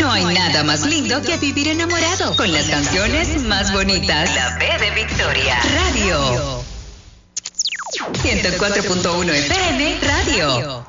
No hay nada más lindo que vivir enamorado con las canciones más bonitas. La B de Victoria. Radio. 104.1 FM Radio.